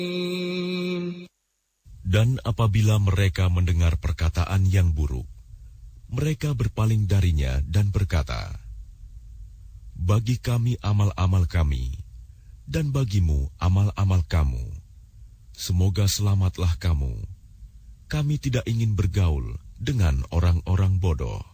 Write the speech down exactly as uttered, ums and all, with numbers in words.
Dan apabila mereka mendengar perkataan yang buruk, mereka berpaling darinya dan berkata, "Bagi kami amal-amal kami, dan bagimu amal-amal kamu. Semoga selamatlah kamu. Kami tidak ingin bergaul dengan orang-orang bodoh."